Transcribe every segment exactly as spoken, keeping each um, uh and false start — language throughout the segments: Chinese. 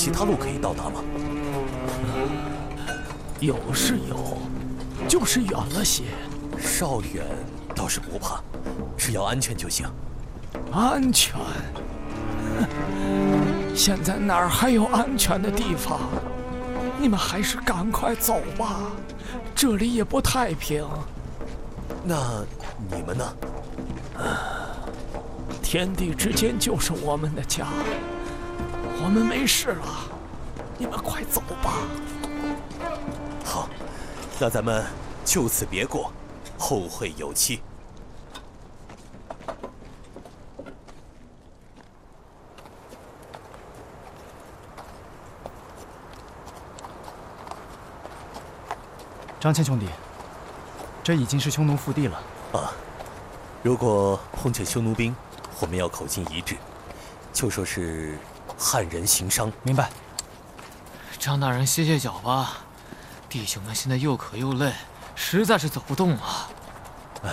其他路可以到达吗？ 有是有，就是远了些。 稍远倒是不怕，只要安全就行。 安全？现在哪儿还有安全的地方？你们还是赶快走吧，这里也不太平。 那你们呢？ 天地之间就是我们的家，我们没事了，你们快走吧。 好，那咱们就此别过，后会有期。 张骞兄弟，这已经是匈奴腹地了。 啊，如果碰见匈奴兵，我们要口径一致，就说是汉人行商。 明白。 张大人歇歇脚吧，弟兄们现在又渴又累，实在是走不动了。 唉，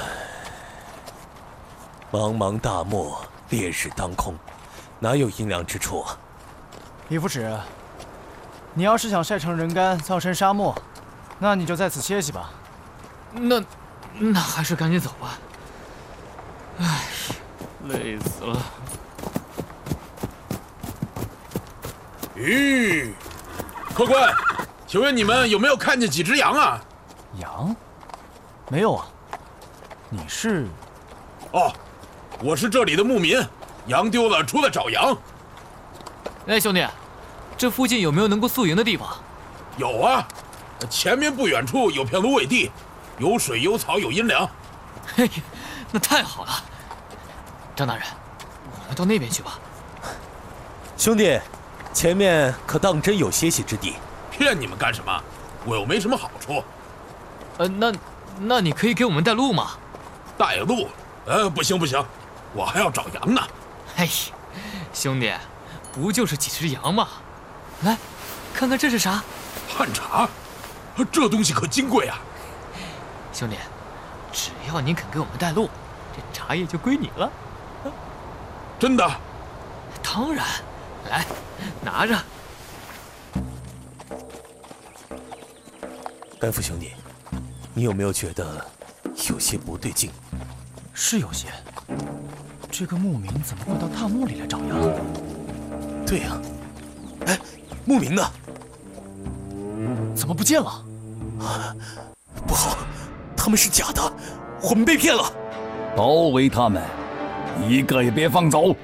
茫茫大漠，烈日当空，哪有阴凉之处啊？ 李副使，你要是想晒成人干，葬身沙漠，那你就在此歇息吧。 那，那还是赶紧走吧。唉，累死了。 吁，客官，请问你们有没有看见几只羊啊？ 羊？没有啊。你是？ 哦，我是这里的牧民，羊丢了，出来找羊。 哎，兄弟，这附近有没有能够宿营的地方？ 有啊，前面不远处有片芦苇地，有水有草有阴凉。 嘿，那太好了。张大人，我们到那边去吧。 兄弟，前面可当真有歇息之地。 骗你们干什么？我又没什么好处。 呃，那那你可以给我们带路吗？ 带路？呃，不行不行，我还要找羊呢。 嘿，兄弟，不就是几只羊吗？来，看看这是啥？ 汉茶，这东西可金贵啊！ 兄弟，只要您肯给我们带路，这茶叶就归你了。 真的？ 当然，来，拿着。 甘父兄弟，你有没有觉得有些不对劲？ 是有些。这个牧民怎么会到大漠里来找羊？ 对呀、啊，哎，牧民呢？ 怎么不见了？ 啊，不好，他们是假的，我们被骗了！ 包围他们，一个也别放走！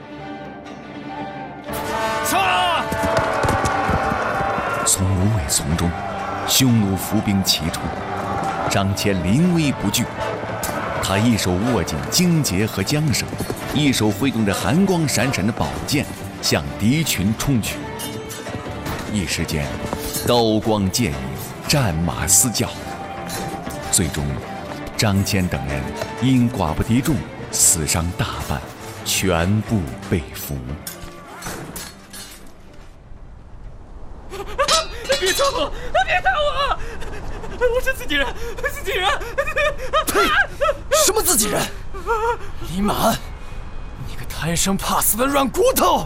杀！ 从芦苇丛中，匈奴伏兵齐出，张骞临危不惧。他一手握紧荆节和缰绳，一手挥动着寒光闪闪的宝剑，向敌群冲去。一时间，刀光剑影，战马嘶叫。最终，张骞等人因寡不敌众，死伤大半，全部被俘。 别抓我！别打我！我是自己人，自己人！ 呸！什么自己人？李满，你个贪生怕死的软骨头！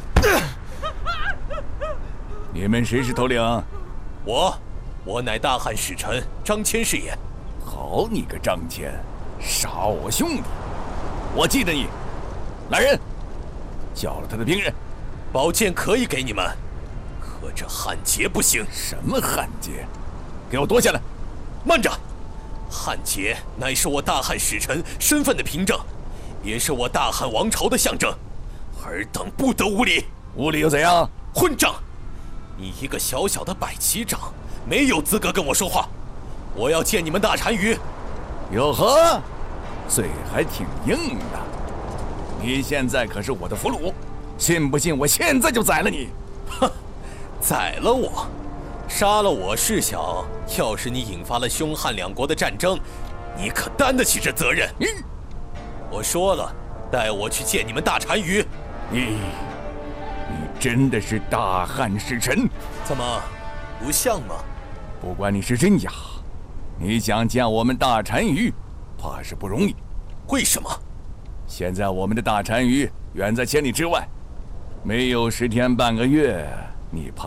你们谁是头领？ 我，我乃大汉使臣张骞是也。 好你个张骞，杀我兄弟！我记得你。来人，叫了他的兵刃。 宝剑可以给你们，可这汉节不行。 什么汉节？给我夺下来！ 慢着，汉节乃是我大汉使臣身份的凭证，也是我大汉王朝的象征，尔等不得无礼。 无礼又怎样？ 混账！你一个小小的百骑长，没有资格跟我说话。我要见你们大单于。 哟呵，嘴还挺硬的。你现在可是我的俘虏，信不信我现在就宰了你？ 哼，宰了我？杀了我是小，要是你引发了匈汉两国的战争，你可担得起这责任？ 嗯， 我说了，带我去见你们大单于。 你，你真的是大汉使臣？ 怎么，不像吗？ 不管你是真假，你想见我们大单于，怕是不容易。 为什么？ 现在我们的大单于远在千里之外，没有十天半个月，你怕